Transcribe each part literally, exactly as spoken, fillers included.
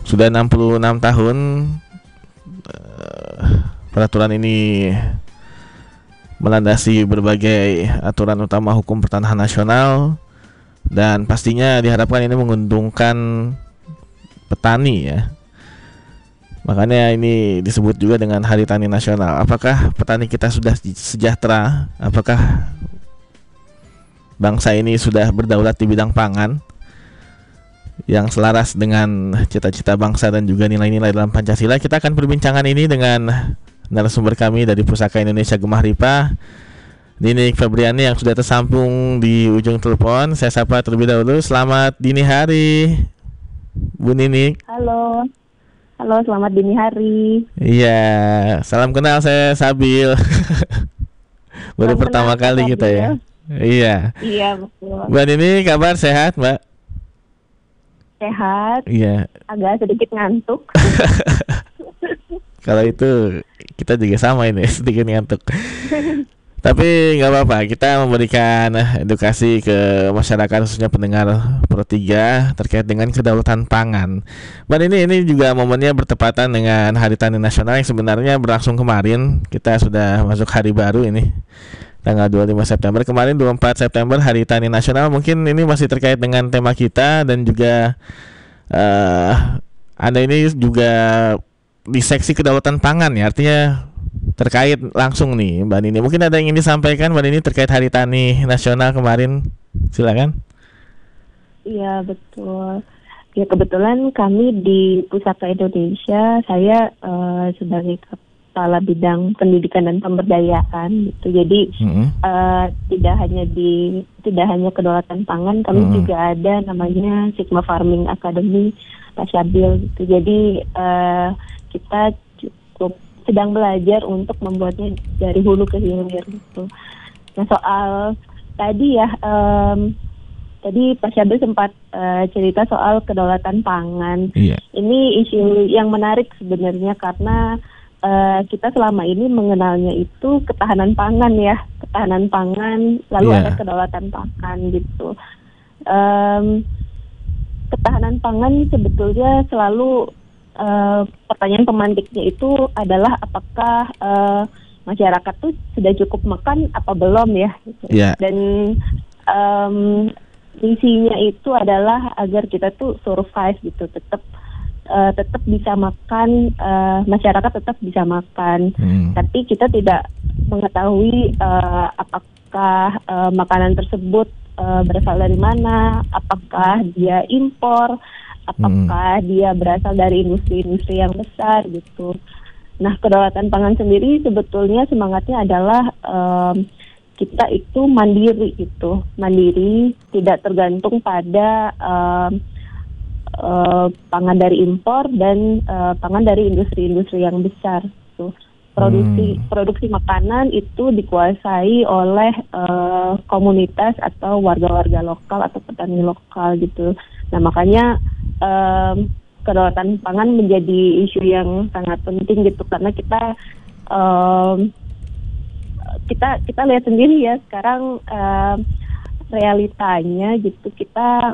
Sudah enam puluh enam tahun uh, peraturan ini melandasi berbagai aturan utama hukum pertanahan nasional, dan pastinya diharapkan ini menguntungkan petani ya. Makanya ini disebut juga dengan Hari Tani Nasional. Apakah petani kita sudah sejahtera? Apakah bangsa ini sudah berdaulat di bidang pangan yang selaras dengan cita-cita bangsa dan juga nilai-nilai dalam Pancasila? Kita akan perbincangan ini dengan narasumber kami dari Pusaka Indonesia Gemah Ripah, Ninik Febriani, yang sudah tersambung di ujung telepon. Saya sapa terlebih dahulu. Selamat dini hari, Bu Ninik. Halo. Halo, selamat dini hari. Iya, salam kenal, saya Sabil. Baru Salam pertama kenal, kali Sabil. kita ya. Iya. Iya, betul. Mbak Nini, kabar sehat, Mbak? Sehat. Iya. Agak sedikit ngantuk. Kalau itu kita juga sama ini, sedikit ngantuk. Tapi nggak apa-apa, kita memberikan edukasi ke masyarakat, khususnya pendengar Pro tiga terkait dengan kedaulatan pangan. Mbak ini ini juga momennya bertepatan dengan Hari Tani Nasional yang sebenarnya berlangsung kemarin. Kita sudah masuk hari baru ini, tanggal dua puluh lima September. Kemarin dua puluh empat September Hari Tani Nasional. Mungkin ini masih terkait dengan tema kita, dan juga uh, Anda ini juga di seksi kedaulatan pangan ya, artinya terkait langsung nih Mbak Nini. Mungkin ada yang ingin disampaikan Mbak Nini terkait Hari Tani Nasional kemarin, silakan. Iya, betul. Ya, kebetulan kami di Pusaka Indonesia, saya uh, sebagai kepala bidang pendidikan dan pemberdayaan gitu. Jadi mm-hmm. uh, tidak hanya di tidak hanya kedaulatan pangan, kami mm-hmm. juga ada namanya Sigma Farming Academy Pak Syabil gitu. Jadi uh, kita cukup sedang belajar untuk membuatnya dari hulu ke hilir gitu. Nah, soal tadi ya, um, tadi Pak Syabil sempat uh, cerita soal kedaulatan pangan. Iya. Ini isu yang menarik sebenarnya, karena uh, kita selama ini mengenalnya itu ketahanan pangan ya, ketahanan pangan, lalu yeah. ada kedaulatan pangan gitu. Um, ketahanan pangan sebetulnya selalu Uh, pertanyaan pemantiknya itu adalah apakah uh, masyarakat tuh sudah cukup makan apa belum ya gitu. Yeah. Dan um, misinya itu adalah agar kita tuh survive gitu, tetap uh, tetap bisa makan, uh, masyarakat tetap bisa makan. Hmm. Tapi kita tidak mengetahui uh, apakah uh, makanan tersebut uh, berasal dari mana, apakah dia impor, apakah hmm. dia berasal dari industri-industri yang besar gitu. Nah, kedaulatan pangan sendiri sebetulnya semangatnya adalah um, kita itu mandiri gitu, mandiri, tidak tergantung pada um, uh, pangan dari impor dan uh, pangan dari industri-industri yang besar. Gitu. Produksi hmm. produksi makanan itu dikuasai oleh uh, komunitas atau warga-warga lokal atau petani lokal gitu. Nah, makanya Um, kedaulatan pangan menjadi isu yang sangat penting gitu, karena kita um, kita kita lihat sendiri ya sekarang um, realitanya gitu, kita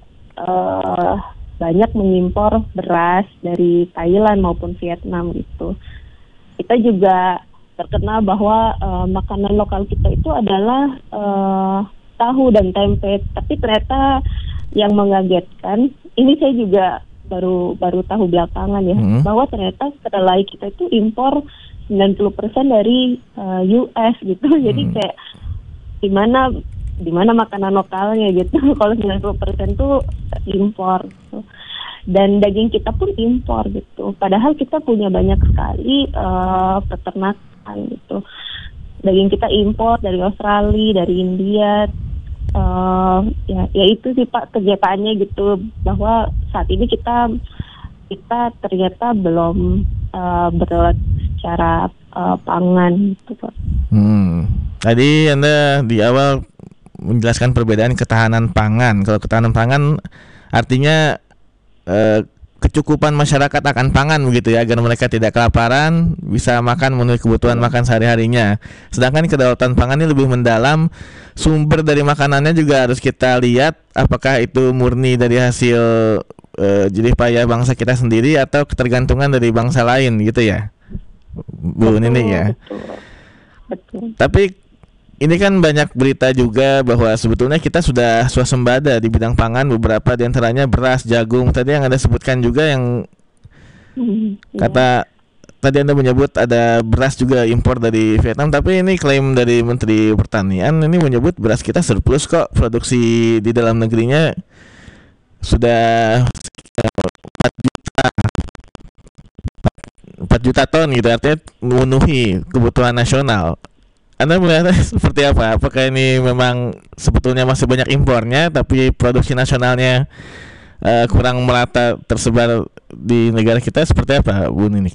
uh, banyak mengimpor beras dari Thailand maupun Vietnam gitu. Kita juga terkenal bahwa uh, makanan lokal kita itu adalah uh, tahu dan tempe, tapi ternyata yang mengagetkan, ini saya juga baru baru tahu belakangan ya, hmm. bahwa ternyata kedelai kita itu impor sembilan puluh persen dari uh, U S gitu. Hmm. Jadi kayak di mana di mana makanan lokalnya gitu. Kalau sembilan puluh persen itu impor gitu. Dan daging kita pun impor gitu. Padahal kita punya banyak sekali uh, peternakan gitu. Daging kita impor dari Australia, dari India. Uh, ya, ya itu sih Pak kenyataannya gitu, bahwa saat ini kita kita ternyata belum uh, berdaulat secara uh, pangan gitu Pak. Hmm. Tadi Anda di awal menjelaskan perbedaan ketahanan pangan. Kalau ketahanan pangan artinya uh, kecukupan masyarakat akan pangan begitu ya, agar mereka tidak kelaparan, bisa makan memenuhi kebutuhan hmm. makan sehari-harinya. Sedangkan kedaulatan pangan ini lebih mendalam, sumber dari makanannya juga harus kita lihat apakah itu murni dari hasil uh, jerih payah bangsa kita sendiri atau ketergantungan dari bangsa lain gitu ya, Bu Nining ya. Betul. Betul. Tapi ini kan banyak berita juga bahwa sebetulnya kita sudah swasembada di bidang pangan, beberapa diantaranya beras, jagung. Tadi yang Anda sebutkan juga yang Hmm, kata tadi Anda menyebut ada beras juga impor dari Vietnam, tapi ini klaim dari Menteri Pertanian ini menyebut beras kita surplus kok, produksi di dalam negerinya sudah empat juta empat juta ton gitu, artinya memenuhi kebutuhan nasional. Anda melihatnya seperti apa? Apakah ini memang sebetulnya masih banyak impornya tapi produksi nasionalnya uh, kurang merata tersebar di negara kita, seperti apa, Bu Nining?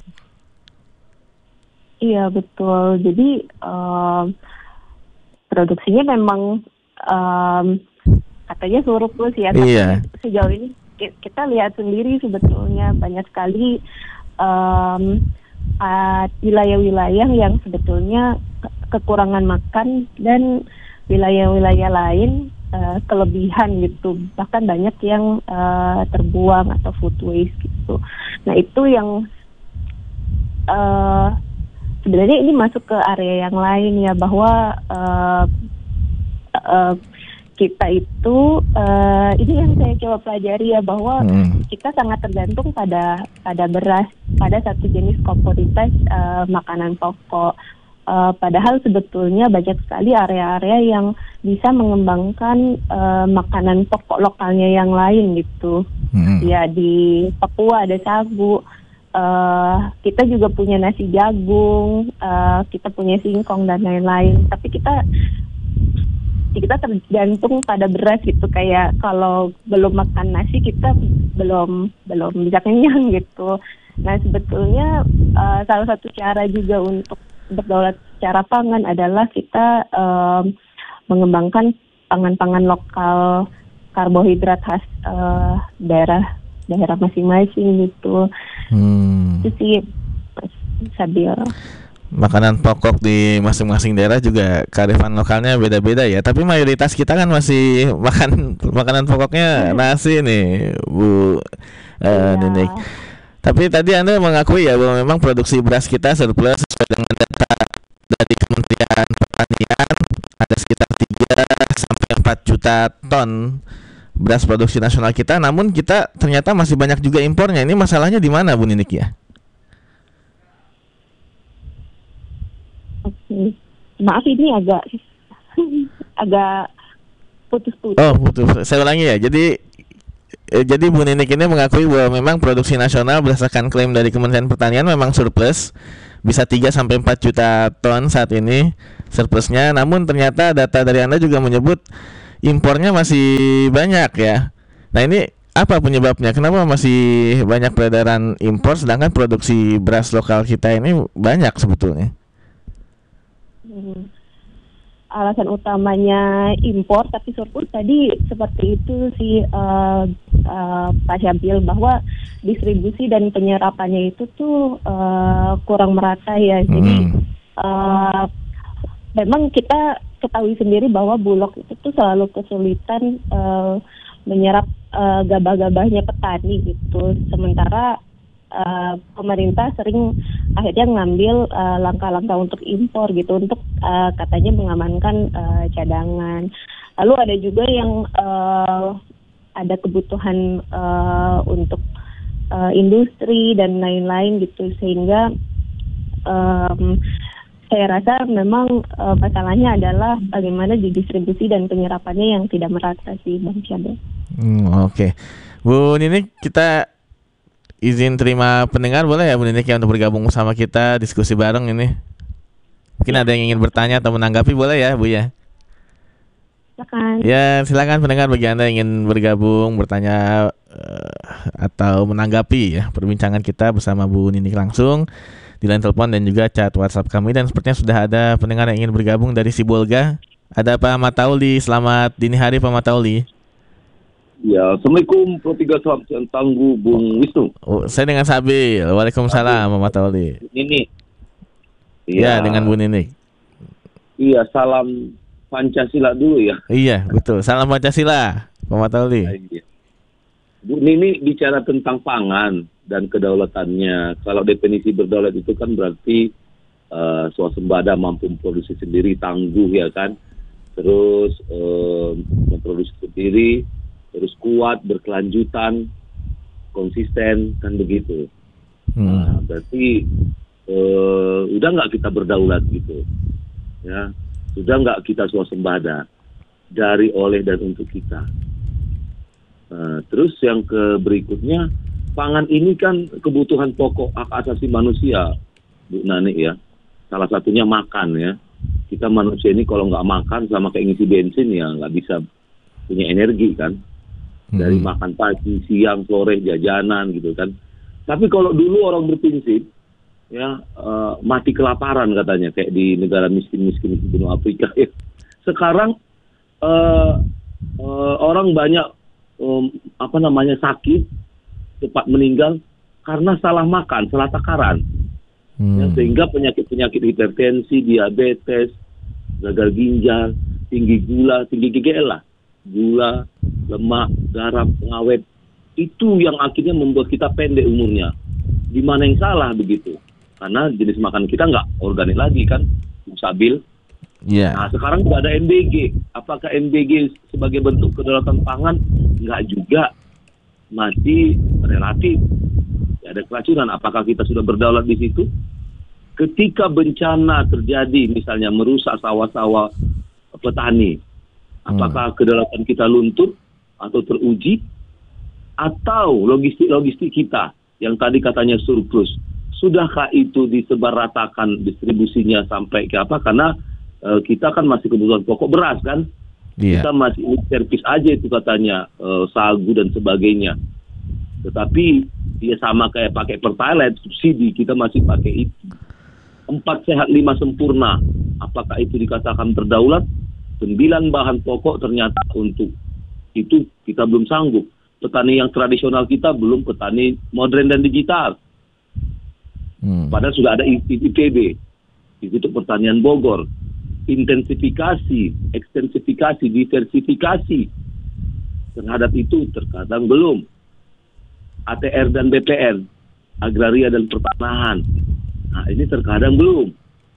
Iya betul. Jadi um, produksinya memang um, katanya surplus ya. Tapi Iya. sejauh ini ki- kita lihat sendiri sebetulnya banyak sekali um, uh, wilayah-wilayah yang sebetulnya ke- kekurangan makan dan wilayah-wilayah lain uh, kelebihan gitu. Bahkan banyak yang uh, terbuang atau food waste gitu. Nah itu yang uh, sebenarnya ini masuk ke area yang lain ya, bahwa uh, uh, kita itu uh, ini yang saya coba pelajari ya, bahwa Hmm. kita sangat tergantung pada pada beras, pada satu jenis komoditas uh, makanan pokok. Uh, padahal sebetulnya banyak sekali area-area yang bisa mengembangkan uh, makanan pokok lokalnya yang lain gitu. Hmm. Ya di Papua ada sagu. Uh, kita juga punya nasi jagung, uh, kita punya singkong dan lain-lain. Tapi kita kita tergantung pada beras gitu. Kayak kalau belum makan nasi kita belum belum bisa kenyang gitu. Nah sebetulnya uh, salah satu cara juga untuk berdaulat secara pangan adalah kita um, mengembangkan pangan-pangan lokal, karbohidrat khas uh, daerah daerah masing-masing gitu. Hmm. Itu sih Sabil. Makanan pokok di masing-masing daerah juga kearifan lokalnya beda-beda ya. Tapi mayoritas kita kan masih makan makanan pokoknya nasi nih, Bu uh, Iya. Nining. Tapi tadi Anda mengakui ya bahwa memang produksi beras kita surplus sesuai dengan data dari Kementerian Pertanian, ada sekitar tiga sampai empat juta ton beras produksi nasional kita, namun kita ternyata masih banyak juga impornya. Ini masalahnya di mana, Bu Nining ya? Oke. Maaf ini agak agak putus-putus. Oh, betul. Saya ulangi ya. Jadi eh, jadi Bu Nining ini mengakui bahwa memang produksi nasional berdasarkan klaim dari Kementerian Pertanian memang surplus, bisa tiga sampai empat juta ton saat ini surplusnya. Namun ternyata data dari Anda juga menyebut impornya masih banyak ya. Nah, ini apa penyebabnya? Kenapa masih banyak peredaran impor sedangkan produksi beras lokal kita ini banyak sebetulnya? Hmm. Alasan utamanya impor tapi surplus tadi seperti itu sih uh, uh, Pak Syabil, bahwa distribusi dan penyerapannya itu tuh uh, kurang merata ya. Jadi Hmm. uh, memang kita ketahui sendiri bahwa Bulog itu tuh selalu kesulitan uh, menyerap uh, gabah-gabahnya petani gitu. Sementara Uh, pemerintah sering akhirnya ngambil uh, langkah-langkah untuk impor gitu, untuk uh, katanya mengamankan uh, cadangan. Lalu ada juga yang uh, ada kebutuhan uh, untuk uh, industri dan lain-lain gitu, sehingga um, saya rasa memang uh, masalahnya adalah bagaimana didistribusi dan penyerapannya yang tidak merata sih, Bang Syabel. Hmm, oke. Okay. Bu Nining, kita izin terima pendengar boleh ya Bu Nining ya untuk bergabung sama kita diskusi bareng ini. Mungkin ada yang ingin bertanya atau menanggapi, boleh ya Bu ya? Silakan. Ya silakan pendengar, bagi Anda yang ingin bergabung, bertanya uh, atau menanggapi ya perbincangan kita bersama Bu Nining langsung di line telepon dan juga chat WhatsApp kami. Dan sepertinya sudah ada pendengar yang ingin bergabung dari Sibolga. Ada Pak Matauli. Selamat dini hari Pak Matauli. Ya, Assalamualaikum Pro tiga Salam Tangguh Bung Wisnu. Oh, saya dengan Sabil. Waalaikumsalam Pak Matauli. Ini. Ya, dengan Bu Nining. Iya, salam Pancasila dulu ya. Iya, betul. Salam Pancasila Pak Matauli. Iya. Bu Nini bicara tentang pangan dan kedaulatannya. Kalau definisi berdaulat itu kan berarti uh, swasembada, mampu memproduksi sendiri, tangguh ya kan. Terus uh, memproduksi sendiri, terus kuat, berkelanjutan, konsisten, kan begitu. Hmm. Nah, berarti uh, udah nggak kita berdaulat gitu, ya. Sudah nggak kita swasembada dari, oleh, dan untuk kita. Nah, terus yang ke berikutnya, pangan ini kan kebutuhan pokok hak asasi manusia, Bu Nani ya. Salah satunya makan ya. Kita manusia ini kalau nggak makan sama kayak ngisi bensin ya nggak bisa punya energi kan. Dari hmm. makan pagi, siang, sore, jajanan gitu kan. Tapi kalau dulu orang berprinsip ya uh, mati kelaparan katanya kayak di negara miskin-miskin di benua Afrika ya. Sekarang uh, uh, orang banyak um, apa namanya sakit, cepat meninggal karena salah makan, salah takaran. Hmm. Ya, sehingga penyakit-penyakit hipertensi, diabetes, gagal ginjal, tinggi gula, tinggi G G L lah, gula, lemak, garam, pengawet, itu yang akhirnya membuat kita pendek umurnya. Di mana yang salah begitu? Karena jenis makan kita nggak organik lagi kan, stabil. Yeah. Nah sekarang sudah ada M B G. Apakah M B G sebagai bentuk kedaulatan pangan? Nggak juga, masih relatif. Ada keracunan. Apakah kita sudah berdaulat di situ? Ketika bencana terjadi, misalnya merusak sawah-sawah petani, apakah hmm. kedaulatan kita luntur atau teruji? Atau logistik-logistik kita yang tadi katanya surplus, sudahkah itu disebarratakan distribusinya sampai ke apa? Karena uh, kita kan masih kebutuhan pokok beras kan? Yeah. Kita masih servis aja itu katanya, uh, sagu dan sebagainya. Tetapi dia sama kayak pakai Pertalite, subsidi, kita masih pakai itu. Empat sehat lima sempurna. Apakah itu dikatakan berdaulat? Sembilan bahan pokok ternyata untuk itu kita belum sanggup. Petani yang tradisional kita belum petani modern dan digital. Hmm. Padahal sudah ada I P B, Institut Pertanian Bogor. Intensifikasi, ekstensifikasi, diversifikasi terhadap itu terkadang belum. A T R dan B P N, agraria dan pertanahan. Nah, ini terkadang belum.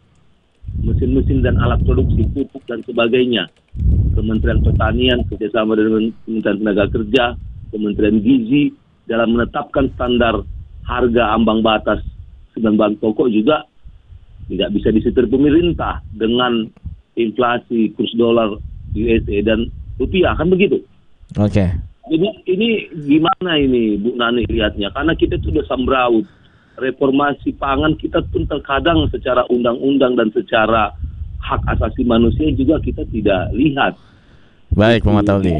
Mesin-mesin dan alat produksi, pupuk dan sebagainya. Kementerian Pertanian kerjasama dengan Kementerian Tenaga Kerja, Kementerian Gizi dalam menetapkan standar harga ambang batas sembilan bahan pokok juga tidak bisa disetir pemerintah dengan inflasi kurs dolar U S D dan rupiah, kan begitu? Oke. Okay. Ini, ini gimana ini Bu Nani lihatnya? Karena kita sudah sambraut reformasi pangan, kita pun terkadang secara undang-undang dan secara hak asasi manusia juga kita tidak lihat. Baik, Pak Matauli.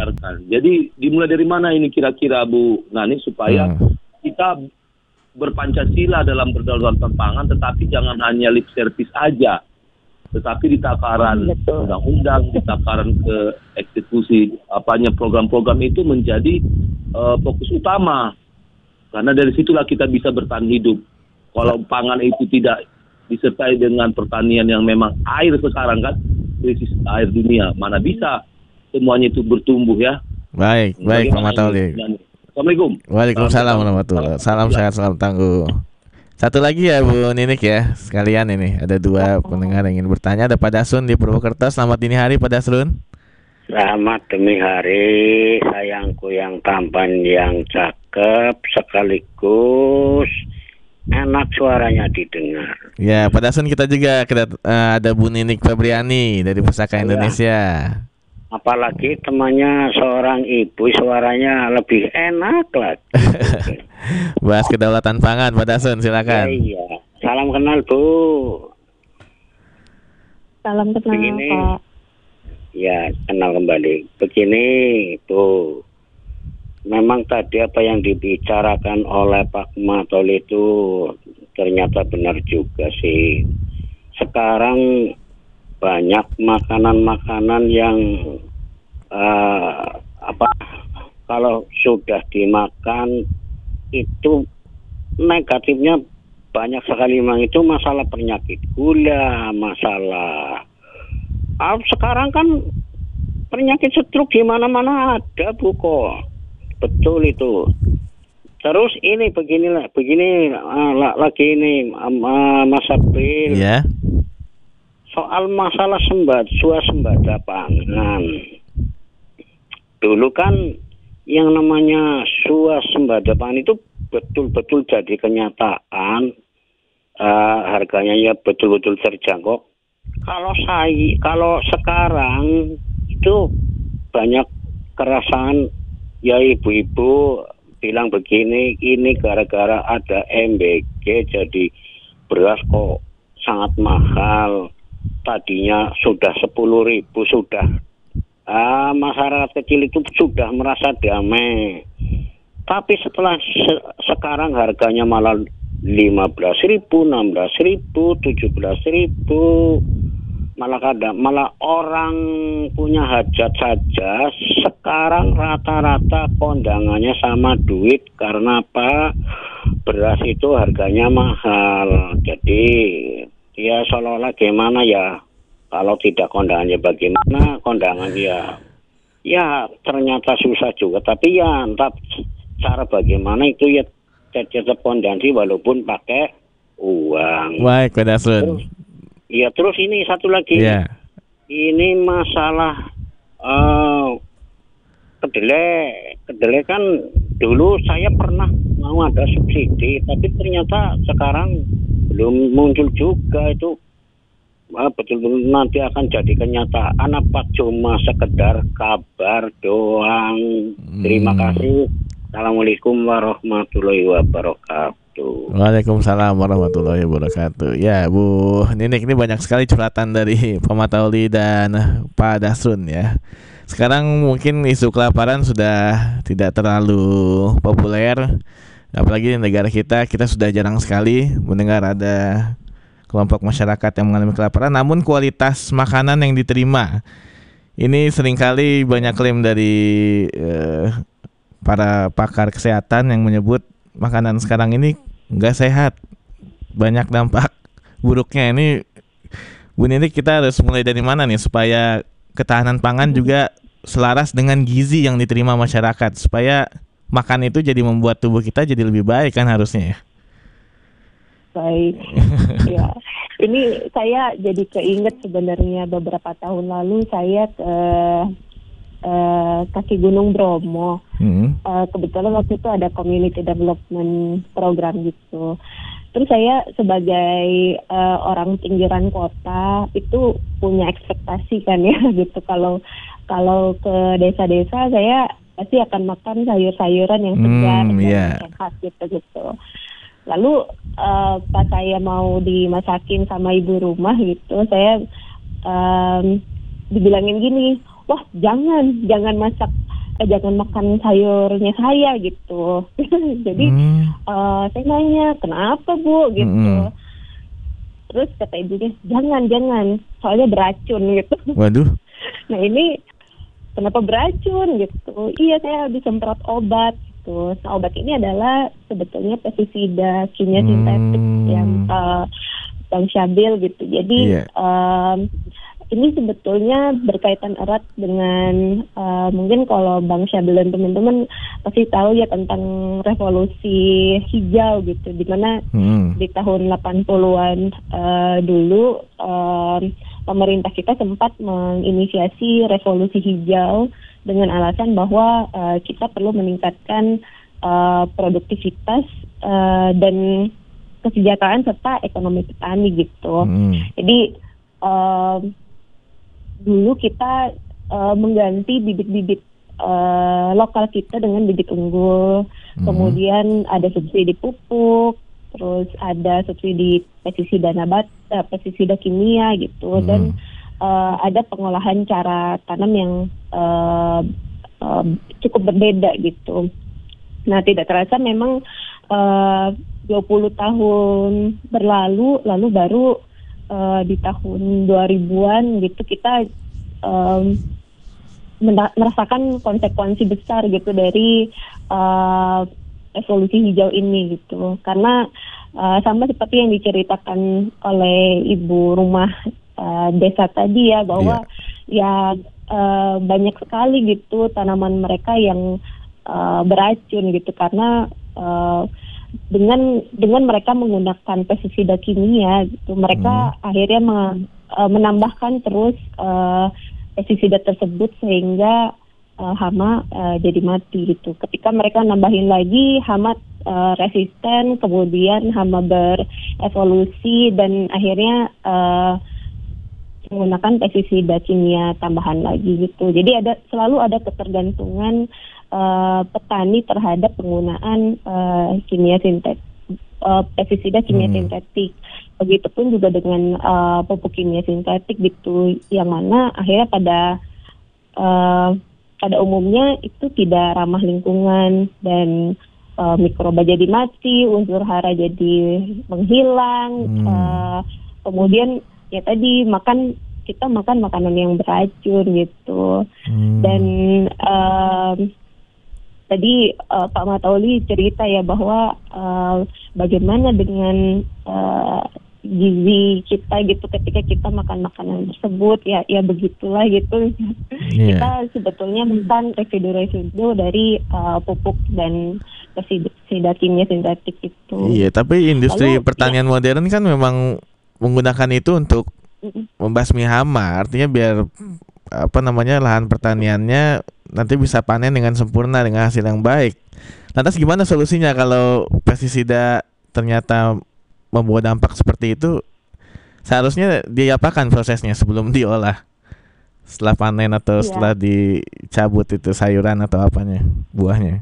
Jadi dimulai dari mana ini kira-kira Bu Nani supaya hmm. kita berpancasila dalam berdaulat pangan, tetapi jangan hanya lip service aja, tetapi di takaran Betul. undang-undang, di takaran ke eksekusi apanya program-program itu menjadi uh, fokus utama. Karena dari situlah kita bisa bertahan hidup. Kalau pangan itu tidak disertai dengan pertanian yang memang air sekarang kan, krisis air dunia, mana bisa semuanya itu bertumbuh ya. Baik, baik Pak Matauli. Assalamualaikum. Waalaikumsalam warahmatullahi wabarakatuh. Salam sehat, salam tangguh. Satu lagi ya Bu Ninik ya, sekalian ini ada dua pendengar yang ingin bertanya. Ada Pak Dasun di Purwokerto. Selamat dini hari Pak Dasun. Selamat dini hari, sayangku yang tampan, yang cakep, sekaligus enak suaranya didengar. Ya Pak Dasun, kita juga kedat- uh, ada Bu Ninik Febriani dari Pusaka Indonesia. Apalagi temannya seorang ibu, suaranya lebih enak lagi. Bahas kedaulatan pangan, Pak Dasun, silakan. Ya, iya, salam kenal Bu. Salam kenal Begini, Pak. Ya, kenal kembali. Begini Bu, memang tadi apa yang dibicarakan oleh Pak Matauli itu ternyata benar juga sih. Sekarang banyak makanan-makanan yang uh, apa kalau sudah dimakan itu negatifnya banyak sekali. Memang itu masalah penyakit gula, masalah ah, sekarang kan penyakit stroke di mana-mana ada Bu kok. betul itu. Terus ini beginilah, begini uh, lagi ini uh, Mas April. Iya. Soal masalah sembat, swasembada pangan. Dulu kan yang namanya swasembada pangan itu betul-betul jadi kenyataan. Uh, harganya ya betul-betul terjangkau. Kalau saya, kalau sekarang itu banyak kerasan ya, ibu-ibu bilang begini, ini gara-gara ada M B G jadi beras kok sangat mahal. Tadinya sudah sepuluh ribu sudah. Ah, masyarakat kecil itu sudah merasa damai. Tapi setelah se- sekarang harganya malah lima belas ribu, enam belas ribu, tujuh belas ribu. Malah kadang, malah orang punya hajat saja sekarang rata-rata kondangannya sama duit. Karena apa? Beras itu harganya mahal. Jadi ya seolah-olah gimana ya, kalau tidak kondangannya bagaimana, kondangan ya ya ternyata susah juga. Tapi ya entah cara bagaimana itu ya tetap kondansi walaupun pakai uang. Baik, Pak Dasrun. Iya, terus ini satu lagi. Iya. Ini masalah uh, kedelai. Kedelai kan dulu saya pernah mau ada subsidi, tapi ternyata sekarang belum muncul juga itu. Uh, betul-betul nanti akan jadi kenyataan apa cuma sekedar kabar doang. Hmm. Terima kasih. Assalamualaikum warahmatullahi wabarakatuh. Waalaikumsalam warahmatullahi wabarakatuh. Ya, Bu Ninik, ini banyak sekali curhatan dari Pak Matauli dan Pak Dasrun ya. Sekarang mungkin isu kelaparan sudah tidak terlalu populer, apalagi di negara kita. Kita sudah jarang sekali mendengar ada kelompok masyarakat yang mengalami kelaparan. Namun kualitas makanan yang diterima ini seringkali banyak klaim dari eh, para pakar kesehatan yang menyebut makanan sekarang ini nggak sehat, banyak dampak buruknya. Ini Bu Ninik, kita harus mulai dari mana nih supaya ketahanan pangan juga selaras dengan gizi yang diterima masyarakat, supaya makan itu jadi membuat tubuh kita jadi lebih baik kan harusnya ya. Baik, ya. Ini saya jadi keinget sebenarnya beberapa tahun lalu saya ke uh, kaki Gunung Bromo. Hmm. Uh, kebetulan waktu itu ada community development program gitu. Terus saya sebagai uh, orang pinggiran kota itu punya ekspektasi kan ya gitu. Kalau kalau ke desa-desa saya pasti akan makan sayur-sayuran yang segar hmm, dan yeah. sehat gitu gitu. Lalu uh, pas saya mau dimasakin sama ibu rumah gitu, saya um, dibilangin gini, wah jangan, jangan masak, eh, jangan makan sayurnya saya gitu. Jadi hmm. uh, saya nanya, kenapa Bu gitu. Hmm. Terus kata ibunya, jangan, jangan, soalnya beracun gitu. Waduh. Nah ini kenapa beracun gitu? Iya, saya habis semprot obat. Nah, obat ini adalah sebetulnya pestisida kimia hmm. sintetik yang uh, Bang Syabil gitu. Jadi yeah. um, ini sebetulnya berkaitan erat dengan uh, mungkin kalau Bang Syabil dan teman-teman pasti tahu ya tentang revolusi hijau gitu, di mana hmm. di tahun delapan puluhan uh, dulu uh, pemerintah kita sempat menginisiasi revolusi hijau dengan alasan bahwa uh, kita perlu meningkatkan uh, produktivitas uh, dan kesejahteraan serta ekonomi petani gitu. Hmm. Jadi uh, dulu kita uh, mengganti bibit-bibit uh, lokal kita dengan bibit unggul. Hmm. Kemudian ada subsidi pupuk, terus ada subsidi pestisida nabat, uh, pestisida kimia gitu. Hmm. Dan Uh, ada pengolahan cara tanam yang uh, uh, cukup berbeda gitu. Nah, tidak terasa memang uh, dua puluh tahun berlalu, lalu baru uh, di tahun dua ribuan gitu kita um, merasakan konsekuensi besar gitu dari uh, evolusi hijau ini gitu. Karena uh, sama seperti yang diceritakan oleh ibu rumah Uh, desa tadi ya, bahwa yeah. ya uh, banyak sekali gitu tanaman mereka yang uh, beracun gitu karena uh, dengan dengan mereka menggunakan pestisida kimia gitu mereka hmm. akhirnya me, uh, menambahkan terus uh, pestisida tersebut sehingga uh, hama uh, jadi mati gitu. Ketika mereka nambahin lagi hama uh, resisten, kemudian hama berevolusi dan akhirnya uh, menggunakan pestisida kimia tambahan lagi gitu. Jadi ada selalu ada ketergantungan Uh, petani terhadap penggunaan uh, kimia sintetik, uh, pestisida kimia hmm. sintetik. Begitupun juga dengan uh, pupuk kimia sintetik gitu, yang mana akhirnya pada uh, pada umumnya itu tidak ramah lingkungan dan uh, mikroba jadi mati, unsur hara jadi menghilang, hmm. uh, kemudian ya tadi makan kita makan makanan yang beracun gitu, hmm. dan uh, tadi uh, Pak Matauli cerita ya bahwa uh, bagaimana dengan uh, gizi kita gitu ketika kita makan makanan tersebut ya ya begitulah gitu. Yeah. Kita sebetulnya makan residu-residu dari uh, pupuk dan pestisida kimia sintetik itu. Iya, yeah, tapi industri Lalu, pertanian ya. modern kan memang menggunakan itu untuk mm-mm. membasmi hama, artinya biar apa namanya lahan pertaniannya nanti bisa panen dengan sempurna dengan hasil yang baik. Lantas gimana solusinya kalau pestisida ternyata membawa dampak seperti itu? Seharusnya diapakan prosesnya sebelum diolah? Setelah panen atau ya. setelah dicabut itu sayuran atau apanya, buahnya?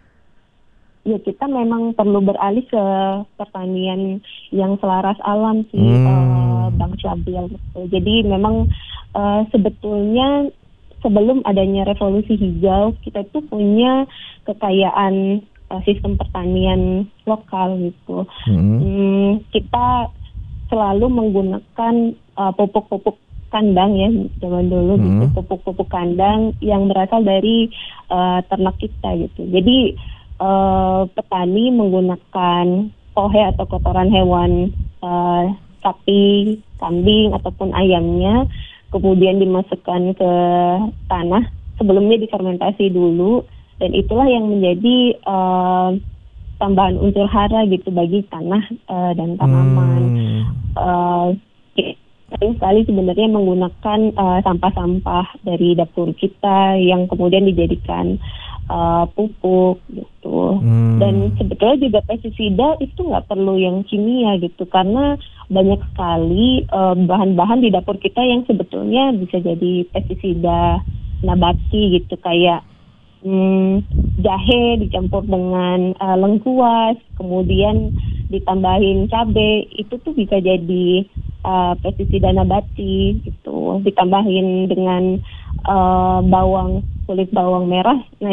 Ya kita memang perlu beralih ke pertanian yang selaras alam sih, hmm. uh, Bang Syabil. Jadi memang uh, sebetulnya sebelum adanya revolusi hijau kita tuh punya kekayaan uh, sistem pertanian lokal gitu. Hmm. Hmm, kita selalu menggunakan uh, pupuk-pupuk kandang ya zaman dulu hmm. gitu, pupuk-pupuk kandang yang berasal dari uh, ternak kita gitu. Jadi Uh, petani menggunakan tohe atau kotoran hewan uh, sapi, kambing ataupun ayamnya, kemudian dimasukkan ke tanah, sebelumnya difermentasi dulu, dan itulah yang menjadi uh, tambahan unsur hara gitu bagi tanah uh, dan tanaman. Hmm. Uh, sering sekali sebenarnya menggunakan uh, sampah-sampah dari dapur kita yang kemudian dijadikan Uh, pupuk gitu, hmm. dan sebetulnya juga pestisida itu nggak perlu yang kimia gitu karena banyak sekali uh, bahan-bahan di dapur kita yang sebetulnya bisa jadi pestisida nabati gitu kayak hmm, jahe dicampur dengan uh, lengkuas kemudian ditambahin cabai itu tuh bisa jadi uh, pestisida nabati gitu, ditambahin dengan uh, bawang kulit bawang merah. Nah